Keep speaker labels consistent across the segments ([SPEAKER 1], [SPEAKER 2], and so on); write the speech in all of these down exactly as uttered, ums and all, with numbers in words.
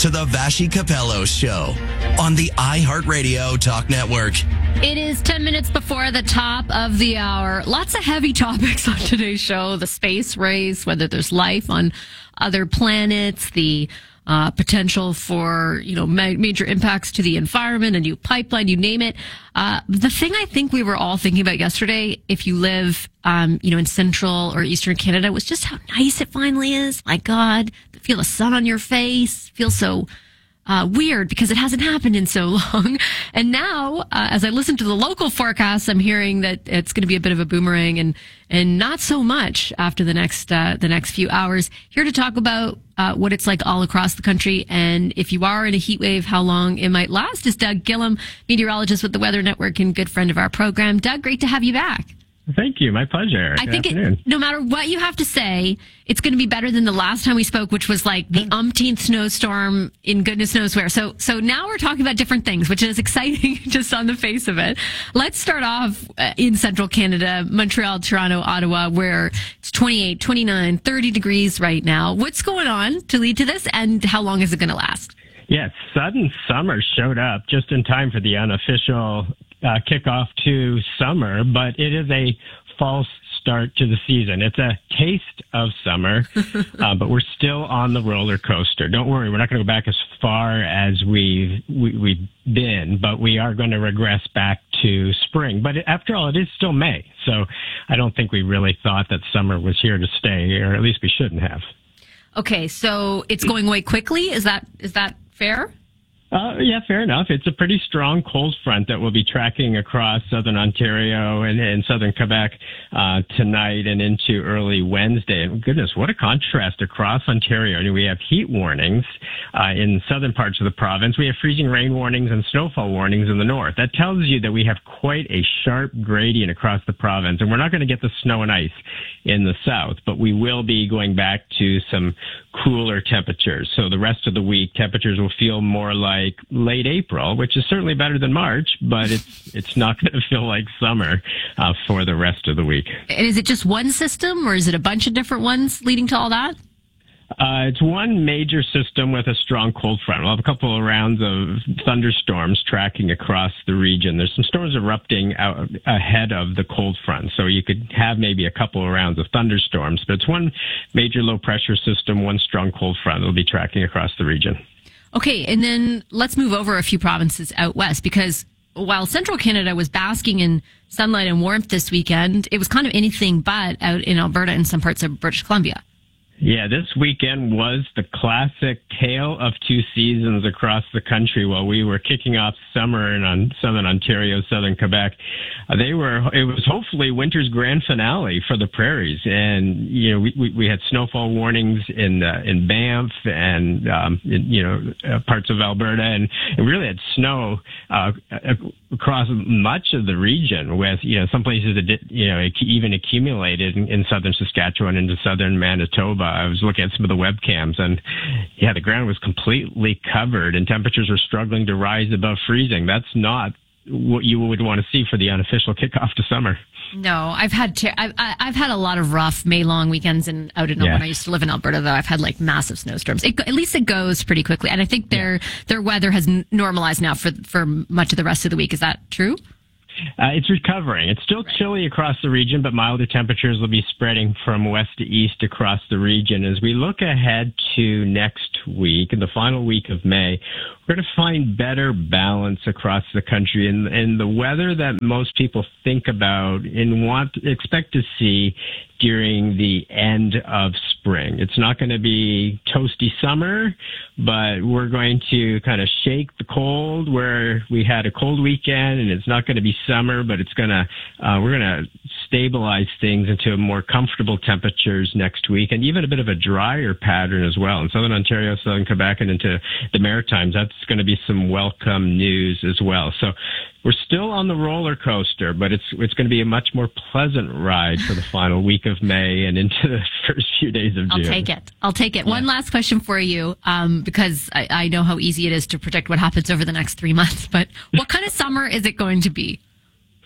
[SPEAKER 1] to the Vashi Capello Show on the iHeartRadio Talk Network.
[SPEAKER 2] It is ten minutes before the top of the hour. Lots of heavy topics on today's show. The space race, whether there's life on other planets, the uh, potential for, you know, ma- major impacts to the environment, a new pipeline, you name it. Uh, the thing I think we were all thinking about yesterday, if you live, um, you know, in central or eastern Canada, was just how nice it finally is. My God, feel the sun on your face, feel so Uh, weird because it hasn't happened in so long. And now, uh, as I listen to the local forecasts, I'm hearing that it's going to be a bit of a boomerang and, and not so much after the next, uh, the next few hours. Here to talk about, uh, what it's like all across the country. And if you are in a heat wave, how long it might last is Doug Gillum, meteorologist with the Weather Network and good friend of our program. Doug, great to have you back.
[SPEAKER 3] Thank you. My pleasure.
[SPEAKER 2] I
[SPEAKER 3] Good
[SPEAKER 2] think
[SPEAKER 3] afternoon.
[SPEAKER 2] it, no matter what you have to say, it's going to be better than the last time we spoke, which was like the umpteenth snowstorm in goodness knows where. So, so now we're talking about different things, which is exciting just on the face of it. Let's start off uh, in central Canada, Montreal, Toronto, Ottawa, where it's twenty-eight, twenty-nine, thirty degrees right now. What's going on to lead to this, and how long is it going to last?
[SPEAKER 3] Yes, sudden summer showed up just in time for the unofficial uh, kickoff to summer, but it is a false start to the season. It's a taste of summer, uh, but we're still on the roller coaster. Don't worry, we're not going to go back as far as we've, we, we've been, but we are going to regress back to spring. But after all, it is still May, so I don't think we really thought that summer was here to stay, or at least we shouldn't have.
[SPEAKER 2] Okay, so it's going away quickly. Is that is that fair?
[SPEAKER 3] Uh, yeah, fair enough. It's a pretty strong cold front that will be tracking across southern Ontario and, and southern Quebec uh, tonight and into early Wednesday. And goodness, what a contrast across Ontario. I mean, we have heat warnings uh, in southern parts of the province. We have freezing rain warnings and snowfall warnings in the north. That tells you that we have quite a sharp gradient across the province. And we're not going to get the snow and ice in the south, but we will be going back to some cooler temperatures. So the rest of the week, temperatures will feel more like late April, which is certainly better than March, but it's it's not going to feel like summer uh, for the rest of the week.
[SPEAKER 2] And is it just one system, or is it a bunch of different ones leading to all that?
[SPEAKER 3] Uh, it's one major system with a strong cold front. We'll have a couple of rounds of thunderstorms tracking across the region. There's some storms erupting out ahead of the cold front, so you could have maybe a couple of rounds of thunderstorms. But it's one major low pressure system, one strong cold front that will be tracking across the region.
[SPEAKER 2] Okay, and then let's move over a few provinces out west, because while central Canada was basking in sunlight and warmth this weekend, it was kind of anything but out in Alberta and some parts of British Columbia.
[SPEAKER 3] Yeah, this weekend was the classic tale of two seasons across the country. While we were kicking off summer in on southern Ontario, southern Quebec, uh, they were. It was hopefully winter's grand finale for the prairies, and you know we we, we had snowfall warnings in uh, in Banff and um, in, you know uh, parts of Alberta, and we really had snow uh, across much of the region. With you know some places that did, you know even accumulated in, in southern Saskatchewan into southern Manitoba. I was looking at some of the webcams, and yeah, the ground was completely covered, and temperatures were struggling to rise above freezing. That's not what you would want to see for the unofficial kickoff to summer.
[SPEAKER 2] No, I've had ter- I've, I've had a lot of rough May long weekends, and out in
[SPEAKER 3] Yeah.
[SPEAKER 2] when I used to live in Alberta, though I've had like massive snowstorms. It, at least it goes pretty quickly, and I think their yeah. their weather has n- normalized now for for much of the rest of the week. Is that true?
[SPEAKER 3] Uh, it's recovering. It's still
[SPEAKER 2] right.
[SPEAKER 3] chilly across the region, but milder temperatures will be spreading from west to east across the region. As we look ahead to next week, in the final week of May, we're going to find better balance across the country, and, and the weather that most people think about and want expect to see during the end of spring. It's not going to be toasty summer, but we're going to kind of shake the cold where we had a cold weekend, and it's not going to be summer, but it's going to, uh, we're going to stabilize things into more comfortable temperatures next week, and even a bit of a drier pattern as well. In southern Ontario, southern Quebec, and into the Maritimes, that's going to be some welcome news as well. So we're still on the roller coaster, but it's it's going to be a much more pleasant ride for the final week of May and into the first few days of June.
[SPEAKER 2] I'll take it. I'll take it.
[SPEAKER 3] Yeah.
[SPEAKER 2] One last question for you, um, because I, I know how easy it is to predict what happens over the next three months. But what kind of summer is it going to be?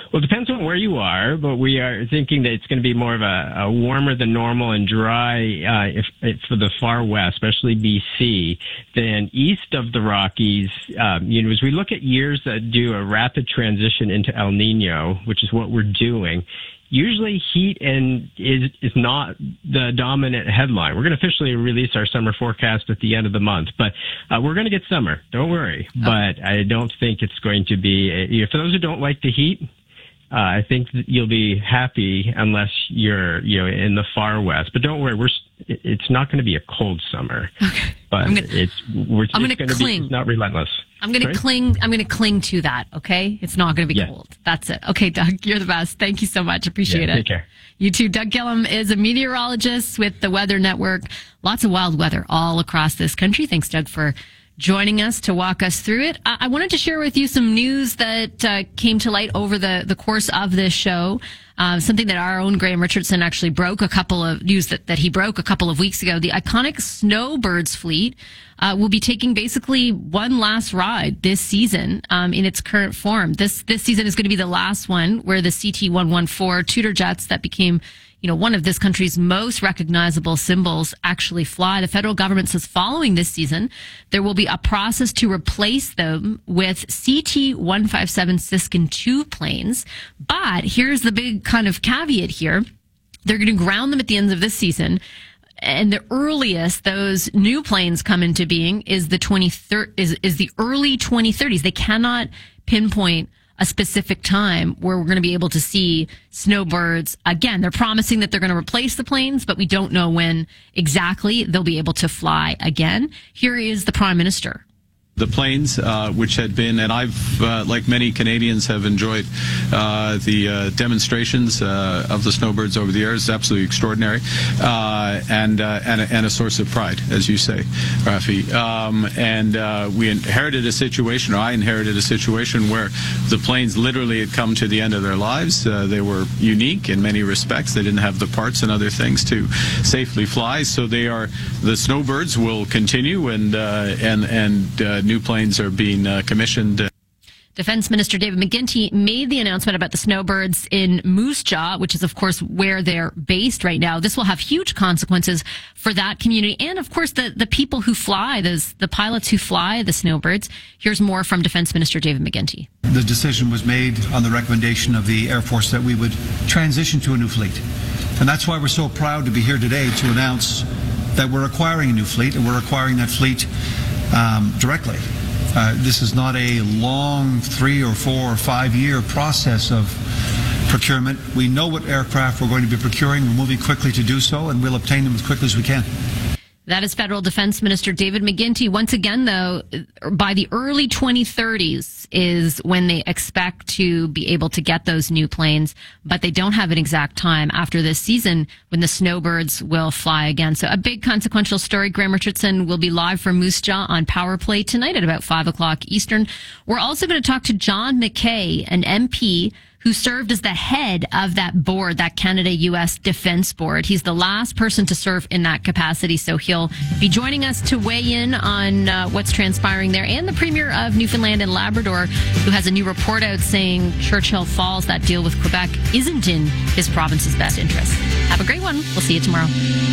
[SPEAKER 3] Well, it depends on where you are, but we are thinking that it's going to be more of a, a warmer than normal and dry uh, if, if for the far west, especially B C. Then east of the Rockies, um, you know, as we look at years that do a rapid transition into El Nino, which is what we're doing, usually heat and is is not the dominant headline. We're going to officially release our summer forecast at the end of the month, but uh, we're going to get summer. Don't worry. Oh. But I don't think it's going to be, a, you know, for those who don't like the heat, uh, I think that you'll be happy unless you're, you know, in the far west. But don't worry, we're it's not going to be a cold summer. Okay. But I'm gonna, it's we're I'm it's going to be it's not relentless.
[SPEAKER 2] I'm going to cling. I'm going to cling to that. Okay, it's not going to be yeah. cold. That's it. Okay, Doug, you're the best. Thank you so much. Appreciate
[SPEAKER 3] yeah,
[SPEAKER 2] it.
[SPEAKER 3] Take care.
[SPEAKER 2] You too. Doug Gillum is a meteorologist with the Weather Network. Lots of wild weather all across this country. Thanks, Doug, for joining us to walk us through it. I, I wanted to share with you some news that uh, came to light over the, the course of this show. Uh, something that our own Graham Richardson actually broke a couple of news that, that he broke a couple of weeks ago. The iconic Snowbirds fleet uh, will be taking basically one last ride this season um, in its current form. This this season is going to be the last one where the C T one fourteen Tudor jets that became you know, one of this country's most recognizable symbols actually fly. The federal government says following this season, there will be a process to replace them with C T one fifty-seven Siskin two planes. But here's the big kind of caveat here. They're going to ground them at the end of this season. And the earliest those new planes come into being is the twenty thirty is, is the early twenty thirties. They cannot pinpoint a specific time where we're going to be able to see snowbirds again. They're promising that they're going to replace the planes, but we don't know when exactly they'll be able to fly again. Here is the Prime Minister.
[SPEAKER 4] The planes, uh, which had been, and I've, uh, like many Canadians, have enjoyed uh, the uh, demonstrations uh, of the snowbirds over the years. Absolutely extraordinary, uh, and uh, and, a, and a source of pride, as you say, Rafi. Um, and uh, we inherited a situation, or I inherited a situation where the planes literally had come to the end of their lives. Uh, they were unique in many respects. They didn't have the parts and other things to safely fly. So they are the snowbirds will continue, and uh, and and. Uh, New planes are being uh, commissioned.
[SPEAKER 2] Defense Minister David McGuinty made the announcement about the snowbirds in Moose Jaw, which is, of course, where they're based right now. This will have huge consequences for that community and, of course, the, the people who fly, those, the pilots who fly the snowbirds. Here's more from Defense Minister David McGuinty.
[SPEAKER 5] The decision was made on the recommendation of the Air Force that we would transition to a new fleet. And that's why we're so proud to be here today to announce that we're acquiring a new fleet, and we're acquiring that fleet Um, directly. Uh, this is not a long three or four or five year process of procurement. We know what aircraft we're going to be procuring. We're moving quickly to do so, and we'll obtain them as quickly as we can.
[SPEAKER 2] That is Federal Defense Minister David McGuinty. Once again, though, by the early twenty thirties is when they expect to be able to get those new planes, but they don't have an exact time after this season when the snowbirds will fly again. So a big consequential story. Graham Richardson will be live from Moose Jaw on Power Play tonight at about five o'clock Eastern. We're also going to talk to John McKay, an M P who served as the head of that board, that Canada-U S Defense Board. He's the last person to serve in that capacity, so he'll be joining us to weigh in on uh, what's transpiring there. And the Premier of Newfoundland and Labrador, who has a new report out saying Churchill Falls, that deal with Quebec, isn't in his province's best interest. Have a great one. We'll see you tomorrow.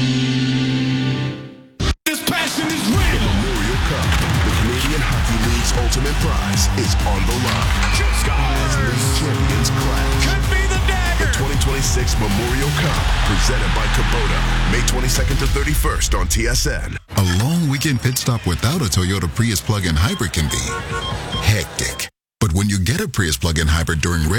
[SPEAKER 6] This passion is real. The Memorial Cup, the Canadian Hockey League's ultimate prize, is on the line. As league champions clash. Could be the dagger. The twenty twenty-six Memorial Cup, presented by Kubota, May twenty-second to thirty-first on T S N.
[SPEAKER 7] A long weekend pit stop without a Toyota Prius plug-in hybrid can be hectic. But when you get a Prius plug-in hybrid during